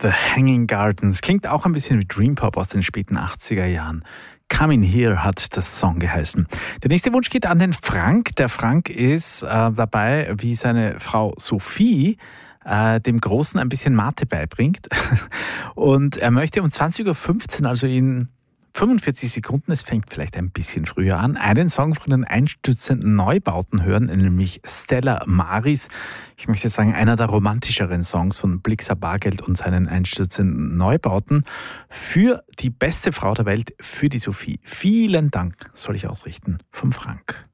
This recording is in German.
The Hanging Gardens. Klingt auch ein bisschen wie Dream Pop aus den späten 80er Jahren. Come in Here hat das Song geheißen. Der nächste Wunsch geht an den Frank. Der Frank ist dabei, wie seine Frau Sophie dem Großen ein bisschen Mate beibringt. Und er möchte um 20.15 Uhr, also in 45 Sekunden, es fängt vielleicht ein bisschen früher an, einen Song von den einstürzenden Neubauten hören, nämlich Stella Maris. Ich möchte sagen, einer der romantischeren Songs von Blixa Bargeld und seinen einstürzenden Neubauten für die beste Frau der Welt, für die Sophie. Vielen Dank, soll ich ausrichten, vom Frank.